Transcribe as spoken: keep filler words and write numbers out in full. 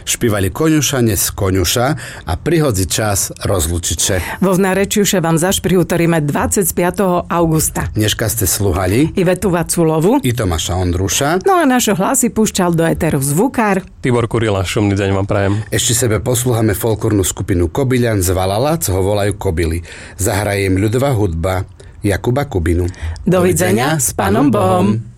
špívali koňušane z koňuša a prihodzi čas rozlučiče. Vo Vnarečiuše vám zašprihutoríme dvadsiateho piateho augusta. Dneška ste slúhali Ivetu Vaculovu i Tomáša Ondruša. No a naše hlasy púšťal do éteru zvukár Tibor Kurila, šumný deň vám prajem. Ešte sebe poslúhame folklórnu skupinu Kobyľan z Valalac, ho volajú Kobily. Zahraje im ľudová hudba Jakuba Kubinu. Dovidenia s Pánom Bohom.